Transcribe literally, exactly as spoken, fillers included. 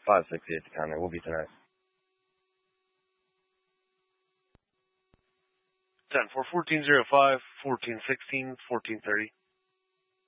five sixty at the counter. We'll be tonight. ten four fourteen zero five fourteen sixteen fourteen thirty.